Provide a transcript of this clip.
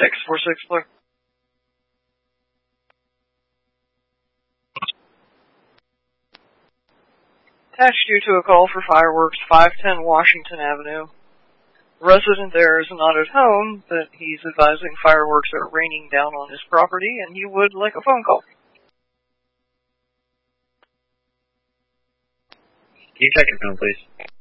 646 Blue. Attached you to a call for fireworks, 510 Washington Avenue. The resident there is not at home, but he's advising fireworks are raining down on his property, and he would like a phone call. Can you check your phone, please?